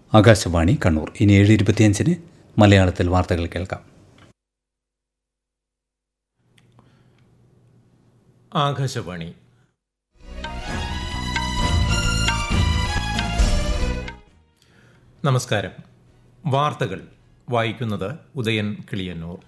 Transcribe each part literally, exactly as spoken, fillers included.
ആകാശവാണി കണ്ണൂർ. ഇനി ഏഴ് ഇരുപത്തിയഞ്ചിന് മലയാളത്തിൽ വാർത്തകൾ കേൾക്കാം. ആകാശവാണി. നമസ്കാരം. വാർത്തകൾ വായിക്കുന്നത് ഉദയൻ കിളിയന്നൂർ.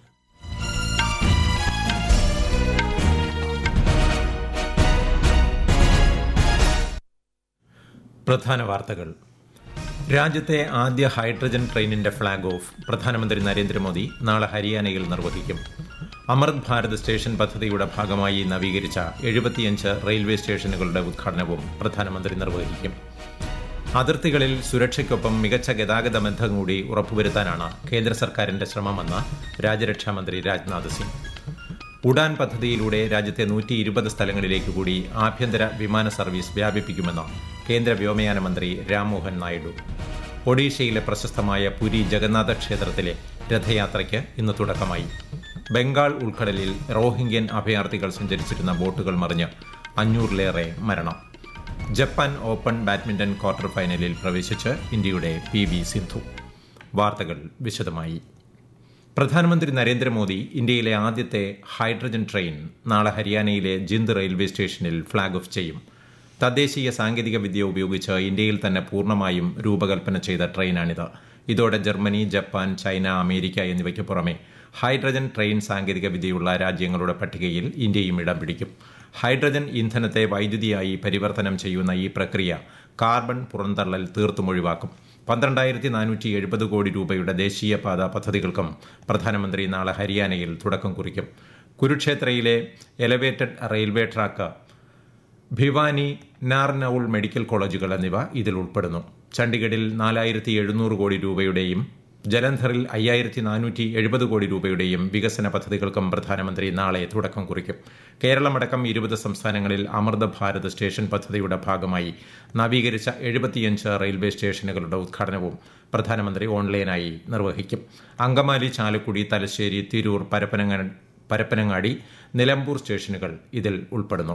പ്രധാന വാർത്തകൾ. രാജ്യത്തെ ആദ്യ ഹൈഡ്രജൻ ട്രെയിനിന്റെ ഫ്ളാഗ് ഓഫ് പ്രധാനമന്ത്രി നരേന്ദ്രമോദി നാളെ ഹരിയാനയിൽ നിർവഹിക്കും. അമൃത് ഭാരത് സ്റ്റേഷൻ പദ്ധതിയുടെ ഭാഗമായി നവീകരിച്ച എഴുപത്തിയഞ്ച് റെയിൽവേ സ്റ്റേഷനുകളുടെ ഉദ്ഘാടനവും പ്രധാനമന്ത്രി നിർവഹിക്കും. അതിർത്തികളിൽ സുരക്ഷയ്ക്കൊപ്പം മികച്ച ഗതാഗത ബന്ധം കൂടി ഉറപ്പുവരുത്താനാണ് കേന്ദ്ര സർക്കാരിന്റെ ശ്രമമെന്ന് രാജ്യരക്ഷാമന്ത്രി രാജ്നാഥ് സിംഗ്. ഉഡാൻ പദ്ധതിയിലൂടെ രാജ്യത്തെ നൂറ്റി ഇരുപത് സ്ഥലങ്ങളിലേക്ക് കൂടി ആഭ്യന്തര വിമാന സർവീസ് വ്യാപിപ്പിക്കുമെന്ന് കേന്ദ്ര വ്യോമയാന മന്ത്രി രാംമോഹൻ നായിഡു. ഒഡീഷയിലെ പ്രശസ്തമായ പുരി ജഗന്നാഥ ക്ഷേത്രത്തിലെ രഥയാത്രയ്ക്ക് ഇന്ന് തുടക്കമായി. ബംഗാൾ ഉൾക്കടലിൽ റോഹിംഗ്യൻ അഭയാർത്ഥികൾ സഞ്ചരിച്ചിരുന്ന ബോട്ടുകൾ മറിഞ്ഞ് അഞ്ഞൂറിലേറെ മരണം. ജപ്പാൻ ഓപ്പൺ ബാഡ്മിന്റൺ ക്വാർട്ടർ ഫൈനലിൽ പ്രവേശിച്ച് ഇന്ത്യയുടെ പി വി സിന്ധു. വാർത്തകൾ വിശദമായി. പ്രധാനമന്ത്രി നരേന്ദ്രമോദി ഇന്ത്യയിലെ ആദ്യത്തെ ഹൈഡ്രജൻ ട്രെയിൻ നാളെ ഹരിയാനയിലെ ജിന്ദ് റെയിൽവേ സ്റ്റേഷനിൽ ഫ്ളാഗ് ഓഫ് ചെയ്യും. തദ്ദേശീയ സാങ്കേതിക വിദ്യ ഉപയോഗിച്ച് ഇന്ത്യയിൽ തന്നെ പൂർണ്ണമായും രൂപകൽപ്പന ചെയ്ത ട്രെയിനാണിത്. ഇതോടെ ജർമ്മനി, ജപ്പാൻ, ചൈന, അമേരിക്ക എന്നിവയ്ക്ക് പുറമെ ഹൈഡ്രജൻ ട്രെയിൻ സാങ്കേതിക വിദ്യയുള്ള രാജ്യങ്ങളുടെ പട്ടികയിൽ ഇന്ത്യയും ഇടം പിടിക്കും. ഹൈഡ്രജൻ ഇന്ധനത്തെ വൈദ്യുതിയായി പരിവർത്തനം ചെയ്യുന്ന ഈ പ്രക്രിയ കാർബൺ പുറന്തള്ളൽ തീർത്തും ഒഴിവാക്കും. പന്ത്രണ്ടായിരത്തി നാനൂറ്റി എഴുപത് കോടി രൂപയുടെ ദേശീയപാത പദ്ധതികൾക്കും പ്രധാനമന്ത്രി നാളെ ഹരിയാനയിൽ തുടക്കം കുറിക്കും. കുരുക്ഷേത്രയിലെ elevated railway track, Bhiwani, Narnaul medical കോളേജുകൾ എന്നിവ ഇതിൽ ഉൾപ്പെടുന്നു. ചണ്ഡിഗഡിൽ നാലായിരത്തി എഴുന്നൂറ് കോടി രൂപയുടെയും ജലന്ധറിൽ അയ്യായിരത്തി നാനൂറ്റി എഴുപത് കോടി രൂപയുടെയും വികസന പദ്ധതികൾക്കും പ്രധാനമന്ത്രി നാളെ തുടക്കം കുറിക്കും. കേരളമടക്കം ഇരുപത് സംസ്ഥാനങ്ങളിൽ അമൃത് ഭാരത് സ്റ്റേഷൻ പദ്ധതിയുടെ ഭാഗമായി നവീകരിച്ച എഴുപത്തിയഞ്ച് റെയിൽവേ സ്റ്റേഷനുകളുടെ ഉദ്ഘാടനവും പ്രധാനമന്ത്രി ഓൺലൈനായി നിർവഹിക്കും. അങ്കമാലി, ചാലക്കുടി, തലശ്ശേരി, തിരൂർ, പരപ്പനങ്ങാടി, നിലമ്പൂർ സ്റ്റേഷനുകൾ ഇതിൽ ഉൾപ്പെടുന്നു.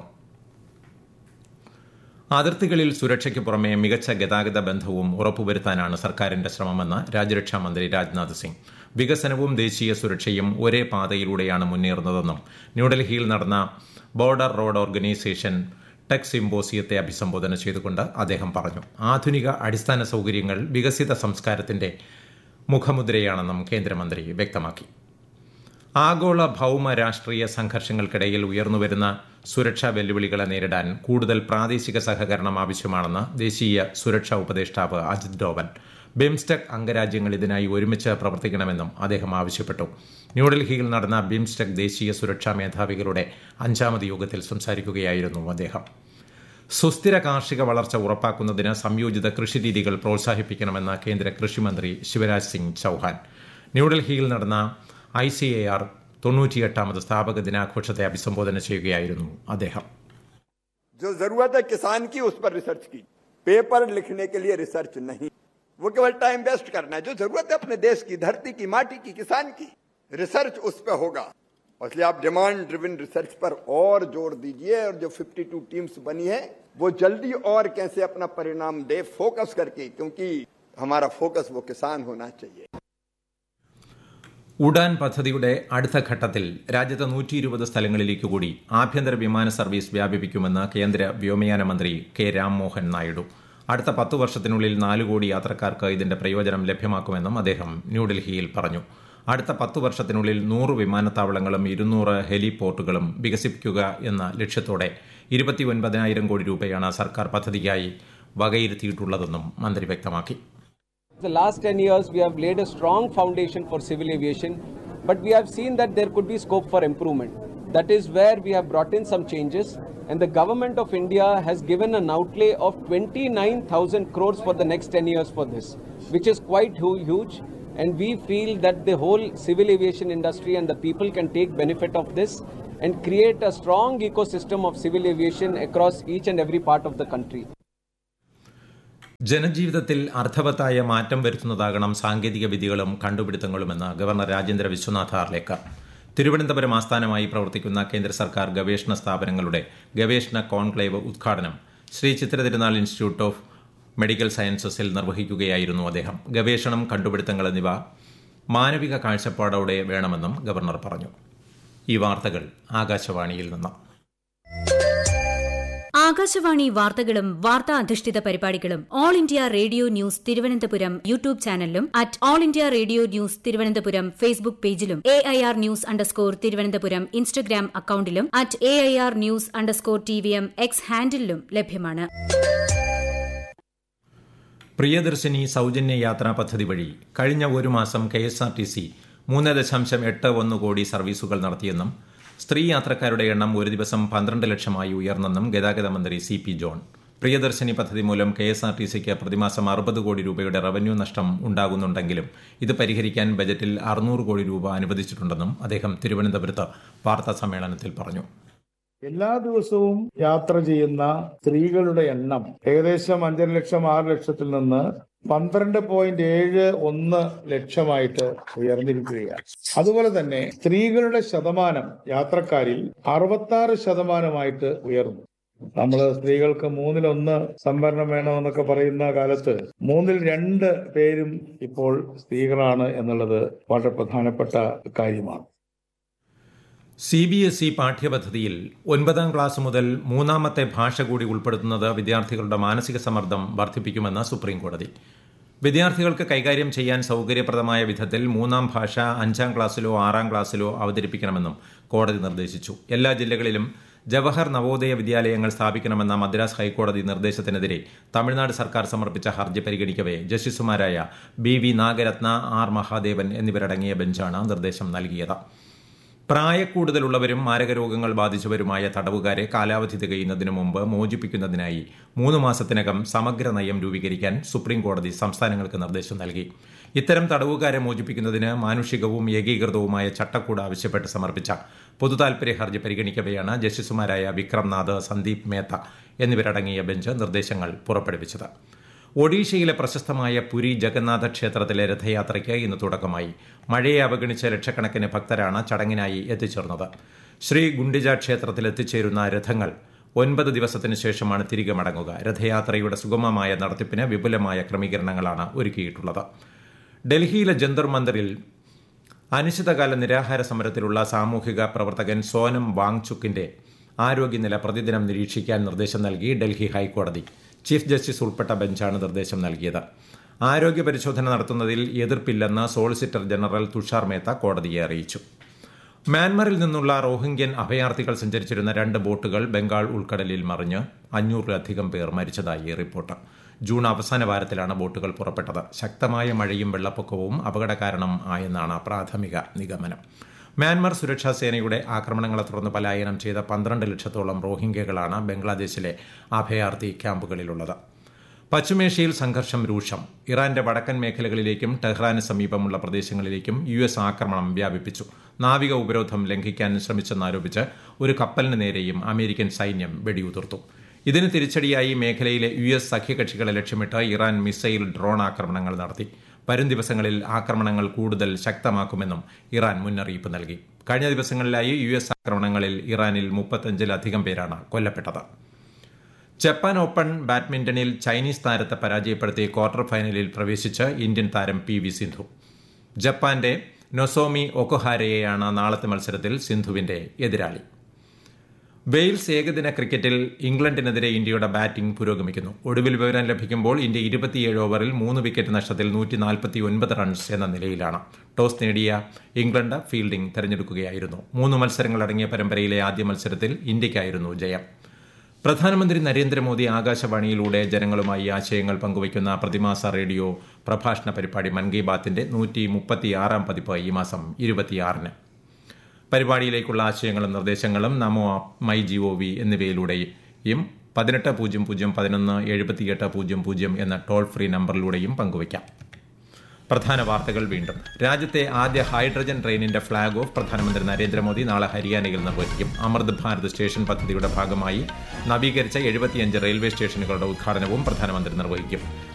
അതിർത്തികളിൽ സുരക്ഷയ്ക്ക് പുറമെ മികച്ച ഗതാഗത ബന്ധവും ഉറപ്പുവരുത്താനാണ് സർക്കാരിന്റെ ശ്രമമെന്ന് രാജ്യരക്ഷാമന്ത്രി രാജ്നാഥ് സിംഗ്. വികസനവും ദേശീയ സുരക്ഷയും ഒരേ പാതയിലൂടെയാണ് മുന്നേറുന്നതെന്നും ന്യൂഡൽഹിയിൽ നടന്ന ബോർഡർ റോഡ് ഓർഗനൈസേഷൻ ടെക് സിംബോസിയത്തെ അഭിസംബോധന ചെയ്തുകൊണ്ട് അദ്ദേഹം പറഞ്ഞു. ആധുനിക അടിസ്ഥാന സൌകര്യങ്ങൾ വികസിത സംസ്കാരത്തിന്റെ മുഖമുദ്രയാണെന്നും കേന്ദ്രമന്ത്രി വ്യക്തമാക്കി. ആഗോള ഭൌമ രാഷ്ട്രീയ സംഘർഷങ്ങൾക്കിടയിൽ ഉയർന്നുവരുന്ന സുരക്ഷാ വെല്ലുവിളികളെ നേരിടാൻ കൂടുതൽ പ്രാദേശിക സഹകരണം ആവശ്യമാണെന്ന് ദേശീയ സുരക്ഷാ ഉപദേഷ്ടാവ് അജിത് ഡോവൽ. ബിംസ്റ്റെക് അംഗരാജ്യങ്ങൾ ഇതിനായി ഒരുമിച്ച് പ്രവർത്തിക്കണമെന്നും അദ്ദേഹം ആവശ്യപ്പെട്ടു. ന്യൂഡൽഹിയിൽ നടന്ന ബിംസ്റ്റെക് ദേശീയ സുരക്ഷാ മേധാവികളുടെ അഞ്ചാമത് യോഗത്തിൽ സംസാരിക്കുകയായിരുന്നു അദ്ദേഹം. സുസ്ഥിര കാർഷിക വളർച്ച ഉറപ്പാക്കുന്നതിന് സംയോജിത കൃഷിരീതികൾ പ്രോത്സാഹിപ്പിക്കണമെന്ന് കേന്ദ്ര കൃഷിമന്ത്രി ശിവരാജ് സിംഗ് ചൌഹാൻ. ന്യൂഡൽഹിയിൽ നടന്ന ഐ സി എ ആർ തൊണ്ണൂറ്റിയെട്ടാമത് സ്ഥാപക ദിനാഘോഷത്തെ അഭിസംബോധന ചെയ്യുകയായിരുന്നു അദ്ദേഹം. जो जरूरत है किसान की उस पर रिसर्च की, पेपर लिखने के लिए रिसर्च नहीं, वो केवल टाइम वेस्ट करना है. जो जरूरत है अपने देश की, धरती की, माटी की, किसान की, रिसर्च उस पर होगा. इसलिए आप डिमांड ड्रिवन रिसर्च पर और जोर दीजिए. और जो बावन टीम्स बनी है वो जल्दी और कैसे अपना परिणाम दे, फोकस करके, क्योंकि हमारा फोकस वो किसान होना चाहिए. ഉഡാൻ പദ്ധതിയുടെ അടുത്ത ഘട്ടത്തിൽ രാജ്യത്തെ നൂറ്റി ഇരുപത് സ്ഥലങ്ങളിലേക്ക് കൂടി ആഭ്യന്തര വിമാന സർവീസ് വ്യാപിപ്പിക്കുമെന്ന് കേന്ദ്ര വ്യോമയാന മന്ത്രി കെ രാംമോഹൻ നായിഡു. അടുത്ത പത്തു വർഷത്തിനുള്ളിൽ നാല് കോടി യാത്രക്കാർക്ക് ഇതിന്റെ പ്രയോജനം ലഭ്യമാക്കുമെന്നും അദ്ദേഹം ന്യൂഡൽഹിയിൽ പറഞ്ഞു. അടുത്ത പത്തു വർഷത്തിനുള്ളിൽ നൂറ് വിമാനത്താവളങ്ങളും ഇരുന്നൂറ് ഹെലിപോർട്ടുകളും വികസിപ്പിക്കുക എന്ന ലക്ഷ്യത്തോടെ ഇരുപത്തി ഒൻപതിനായിരം കോടി രൂപയാണ് സർക്കാർ പദ്ധതിക്കായി വകയിരുത്തിയിട്ടുള്ളതെന്നും മന്ത്രി വ്യക്തമാക്കി. The last ten years we have laid a strong foundation for civil aviation, but we have seen that there could be scope for improvement. That is where we have brought in some changes, and the government of India has given an outlay of twenty-nine thousand crores for the next ten years for this, which is quite huge, and we feel that the whole civil aviation industry and the people can take benefit of this and create a strong ecosystem of civil aviation across each and every part of the country. ജനജീവിതത്തിൽ അർത്ഥവത്തായ മാറ്റം വരുത്തുന്നതാകണം സാങ്കേതിക വിദ്യകളും കണ്ടുപിടുത്തങ്ങളുമെന്ന് governor Rajendra Vishwanath Arlekar. Thiruvananthapuram ആസ്ഥാനമായി പ്രവർത്തിക്കുന്ന കേന്ദ്ര സർക്കാർ ഗവേഷണ സ്ഥാപനങ്ങളുടെ ഗവേഷണ കോൺക്ലേവ് ഉദ്ഘാടനം ശ്രീ ചിത്ര തിരുനാൾ ഇൻസ്റ്റിറ്റ്യൂട്ട് ഓഫ് മെഡിക്കൽ സയൻസസിൽ നിർവഹിക്കുകയായിരുന്നു അദ്ദേഹം. ഗവേഷണം, കണ്ടുപിടുത്തങ്ങൾ എന്നിവ മാനവിക കാഴ്ചപ്പാടോടെ വേണമെന്നും ഗവർണർ പറഞ്ഞു. ഈ വാർത്തകൾ ആകാശവാണിയിൽ നിന്ന്. ആകാശവാണി വാർത്തകളും വാർത്താ അധിഷ്ഠിത പരിപാടികളും all India radio news Thiruvananthapuram YouTube ചാനലിലും at all India radio news Thiruvananthapuram Facebook പേജിലും A I R news underscore Thiruvananthapuram Instagram അക്കൌണ്ടിലും at A I R news underscore T V M X ഹാൻഡിലും ലഭ്യമാണ്. പ്രിയദർശിനി സൌജന്യ യാത്രാ പദ്ധതി വഴി കഴിഞ്ഞ ഒരു മാസം K S R T C മൂന്ന് ദശാംശം എട്ട് ഒന്ന് കോടി സർവീസുകൾ നടത്തിയെന്നും സ്ത്രീ യാത്രക്കാരുടെ എണ്ണം ഒരു ദിവസം പന്ത്രണ്ട് ലക്ഷമായി ഉയർന്നെന്നും ഗതാഗത മന്ത്രി സി പി ജോൺ. പ്രിയദർശിനി പദ്ധതി മൂലം കെ എസ് ആർ ടി സിക്ക് പ്രതിമാസം അറുപത് കോടി രൂപയുടെ റവന്യൂ നഷ്ടം ഉണ്ടാകുന്നുണ്ടെങ്കിലും ഇത് പരിഹരിക്കാൻ ബജറ്റിൽ അറുന്നൂറ് കോടി രൂപ അനുവദിച്ചിട്ടുണ്ടെന്നും അദ്ദേഹം തിരുവനന്തപുരത്ത് വാർത്താ സമ്മേളനത്തിൽ പറഞ്ഞു. എല്ലാ ദിവസവും യാത്ര ചെയ്യുന്ന സ്ത്രീകളുടെ എണ്ണം ഏകദേശം അഞ്ചര ലക്ഷം ആറ് ലക്ഷത്തിൽ നിന്ന് പന്ത്രണ്ട് പോയിന്റ് ഏഴ് ഒന്ന് ലക്ഷമായിട്ട് ഉയർന്നിരിക്കുകയാണ്. അതുപോലെ തന്നെ സ്ത്രീകളുടെ ശതമാനം യാത്രക്കാരിൽ അറുപത്തി ആറ് ശതമാനമായിട്ട് ഉയർന്നു. നമ്മൾ സ്ത്രീകൾക്ക് മൂന്നിലൊന്ന് സംവരണം വേണമെന്നൊക്കെ പറയുന്ന കാലത്ത് മൂന്നിൽ രണ്ട് പേരും ഇപ്പോൾ സ്ത്രീകളാണ് എന്നുള്ളത് വളരെ പ്രധാനപ്പെട്ട കാര്യമാണ്. സി ബി എസ് ഇ പാഠ്യപദ്ധതിയിൽ ഒൻപതാം ക്ലാസ് മുതൽ മൂന്നാമത്തെ ഭാഷ കൂടി ഉൾപ്പെടുത്തുന്നത് വിദ്യാർത്ഥികളുടെ മാനസിക സമ്മർദ്ദം വർദ്ധിപ്പിക്കുമെന്ന് സുപ്രീംകോടതി. വിദ്യാർത്ഥികൾക്ക് കൈകാര്യം ചെയ്യാൻ സൌകര്യപ്രദമായ വിധത്തിൽ മൂന്നാം ഭാഷ അഞ്ചാം ക്ലാസ്സിലോ ആറാം ക്ലാസ്സിലോ അവതരിപ്പിക്കണമെന്നും കോടതി നിർദ്ദേശിച്ചു. എല്ലാ ജില്ലകളിലും ജവഹർ നവോദയ വിദ്യാലയങ്ങൾ സ്ഥാപിക്കണമെന്ന മദ്രാസ് ഹൈക്കോടതി നിർദ്ദേശത്തിനെതിരെ തമിഴ്നാട് സർക്കാർ സമർപ്പിച്ച ഹർജി പരിഗണിക്കവെ ജസ്റ്റിസുമാരായ B V Nagarathna, R Mahadevan എന്നിവരടങ്ങിയ ബെഞ്ചാണ് നിർദ്ദേശം നൽകിയത്. പ്രായക്കൂടുതലുള്ളവരും മാരകരോഗങ്ങൾ ബാധിച്ചവരുമായ തടവുകാരെ കാലാവധി തികയുന്നതിനു മുമ്പ് മോചിപ്പിക്കുന്നതിനായി മൂന്ന് മാസത്തിനകം സമഗ്ര നയം രൂപീകരിക്കാൻ സുപ്രീംകോടതി സംസ്ഥാനങ്ങൾക്ക് നിർദ്ദേശം നൽകി. ഇത്തരം തടവുകാരെ മോചിപ്പിക്കുന്നതിന് മാനുഷികവും ഏകീകൃതവുമായ ചട്ടക്കൂട് ആവശ്യപ്പെട്ട് സമർപ്പിച്ച പൊതുതാൽപര്യ ഹർജി പരിഗണിക്കവെയാണ് ജസ്റ്റിസുമാരായ വിക്രംനാഥ്, സന്ദീപ് മേത്ത എന്നിവരടങ്ങിയ ബെഞ്ച് നിർദ്ദേശങ്ങൾ പുറപ്പെടുവിച്ചത്. ഒഡീഷയിലെ പ്രശസ്തമായ പുരി ജഗന്നാഥ ക്ഷേത്രത്തിലെ രഥയാത്രയ്ക്ക് ഇന്ന് തുടക്കമായി. മഴയെ അവഗണിച്ച ലക്ഷക്കണക്കിന് ഭക്തരാണ് ചടങ്ങിനായി എത്തിച്ചേർന്നത്. ശ്രീ ഗുണ്ടിജ ക്ഷേത്രത്തിൽ എത്തിച്ചേരുന്ന രഥങ്ങൾ ഒൻപത് ദിവസത്തിനു ശേഷമാണ് തിരികെ മടങ്ങുക. രഥയാത്രയുടെ സുഗമമായ നടത്തിപ്പിന് വിപുലമായ ക്രമീകരണങ്ങളാണ് ഒരുക്കിയിട്ടുള്ളത്. ഡൽഹിയിലെ ജന്തർ മന്ദിറിൽ അനിശ്ചിതകാല നിരാഹാര സമരത്തിലുള്ള സാമൂഹിക പ്രവർത്തകൻ സോനം വാങ്ചുക്കിന്റെ ആരോഗ്യനില പ്രതിദിനം നിരീക്ഷിക്കാൻ നിർദ്ദേശം നൽകി ഡൽഹി ഹൈക്കോടതി. ചീഫ് ജസ്റ്റിസ് ഉൾപ്പെട്ട ബെഞ്ചാണ് നിർദ്ദേശം നൽകിയത്. ആരോഗ്യ പരിശോധന നടത്തുന്നതിൽ എതിർപ്പില്ലെന്ന് സോളിസിറ്റർ ജനറൽ തുഷാർ മേത്ത കോടതിയെ അറിയിച്ചു. മ്യാൻമറിൽ നിന്നുള്ള റോഹിംഗ്യൻ അഭയാർത്ഥികൾ സഞ്ചരിച്ചിരുന്ന രണ്ട് ബോട്ടുകൾ ബംഗാൾ ഉൾക്കടലിൽ മറിഞ്ഞ് അഞ്ഞൂറിലധികം പേർ മരിച്ചതായി റിപ്പോർട്ട്. ജൂൺ അവസാന വാരത്തിലാണ് ബോട്ടുകൾ പുറപ്പെട്ടത്. ശക്തമായ മഴയും വെള്ളപ്പൊക്കവും അപകട കാരണം ആയെന്നാണ് പ്രാഥമിക നിഗമനം. മ്യാൻമർ സുരക്ഷാ സേനയുടെ ആക്രമണങ്ങളെ തുടർന്ന് പലായനം ചെയ്ത പന്ത്രണ്ട് ലക്ഷത്തോളം റോഹിംഗ്യകളാണ് ബംഗ്ലാദേശിലെ അഭയാർത്ഥി ക്യാമ്പുകളിലുള്ളത്. പശ്ചിമേഷ്യയിൽ സംഘർഷം രൂക്ഷം. ഇറാന്റെ വടക്കൻ മേഖലകളിലേക്കും ടെഹ്റാന് സമീപമുള്ള പ്രദേശങ്ങളിലേക്കും യു എസ് ആക്രമണം വ്യാപിപ്പിച്ചു. നാവിക ഉപരോധം ലംഘിക്കാൻ ശ്രമിച്ചെന്നാരോപിച്ച് ഒരു കപ്പലിന് നേരെയും അമേരിക്കൻ സൈന്യം വെടിയുതിർത്തു. ഇതിന് തിരിച്ചടിയായി മേഖലയിലെ യു എസ് സഖ്യകക്ഷികളെ ലക്ഷ്യമിട്ട് ഇറാൻ മിസൈൽ, ഡ്രോൺ ആക്രമണങ്ങൾ നടത്തി. വരും ദിവസങ്ങളിൽ ആക്രമണങ്ങൾ കൂടുതൽ ശക്തമാക്കുമെന്നും ഇറാൻ മുന്നറിയിപ്പ് നൽകി. കഴിഞ്ഞ ദിവസങ്ങളിലായി യു എസ് ആക്രമണങ്ങളിൽ ഇറാനിൽ മുപ്പത്തഞ്ചിലധികം പേരാണ് കൊല്ലപ്പെട്ടത്. ജപ്പാൻ ഓപ്പൺ ബാഡ്മിന്റണിൽ ചൈനീസ് താരത്തെ പരാജയപ്പെടുത്തി ക്വാർട്ടർ ഫൈനലിൽ പ്രവേശിച്ച് ഇന്ത്യൻ താരം പി വി സിന്ധു. ജപ്പാന്റെ നൊസോമി ഒക്കൊഹാരയെയാണ് നാളത്തെ മത്സരത്തിൽ സിന്ധുവിന്റെ എതിരാളി. വെയിൽസ് ഏകദിന ക്രിക്കറ്റിൽ ഇംഗ്ലണ്ടിനെതിരെ ഇന്ത്യയുടെ ബാറ്റിംഗ് പുരോഗമിക്കുന്നു. ഒടുവിൽ വിവരം ലഭിക്കുമ്പോൾ ഇന്ത്യ ഇരുപത്തിയേഴ് ഓവറിൽ മൂന്ന് വിക്കറ്റ് നഷ്ടത്തിൽ നൂറ്റി നാൽപ്പത്തി ഒൻപത് റൺസ് എന്ന നിലയിലാണ്. ടോസ് നേടിയ ഇംഗ്ലണ്ട് ഫീൽഡിംഗ് തെരഞ്ഞെടുക്കുകയായിരുന്നു. മൂന്ന് മത്സരങ്ങളടങ്ങിയ പരമ്പരയിലെ ആദ്യ മത്സരത്തിൽ ഇന്ത്യയ്ക്കായിരുന്നു ജയം. പ്രധാനമന്ത്രി നരേന്ദ്രമോദി ആകാശവാണിയിലൂടെ ജനങ്ങളുമായി ആശയങ്ങൾ പങ്കുവയ്ക്കുന്ന പ്രതിമാസ റേഡിയോ പ്രഭാഷണ പരിപാടി മൻ കി ബാത്തിന്റെ നൂറ്റി മുപ്പത്തിയാറാം പതിപ്പ് ഈ മാസം ഇരുപത്തിയാറിന്. പരിപാടിയിലേക്കുള്ള ആശയങ്ങളും നിർദ്ദേശങ്ങളും നമോ app, my G O V എന്നിവയിലൂടെയും പതിനെട്ട് പൂജ്യം പൂജ്യം പതിനൊന്ന് എഴുപത്തിയെട്ട് പൂജ്യം പൂജ്യം എന്ന ടോൾ ഫ്രീ നമ്പറിലൂടെയും പങ്കുവയ്ക്കാം. പ്രധാന വാർത്തകൾ വീണ്ടും. രാജ്യത്തെ ആദ്യ ഹൈഡ്രജൻ ട്രെയിനിന്റെ ഫ്ളാഗ് ഓഫ് പ്രധാനമന്ത്രി നരേന്ദ്രമോദി നാളെ ഹരിയാനയിൽ നിർവഹിക്കും. അമൃത് ഭാരത് സ്റ്റേഷൻ പദ്ധതിയുടെ ഭാഗമായി നവീകരിച്ച എഴുപത്തിയഞ്ച് റെയിൽവേ സ്റ്റേഷനുകളുടെ ഉദ്ഘാടനവും പ്രധാനമന്ത്രി നിർവഹിക്കും.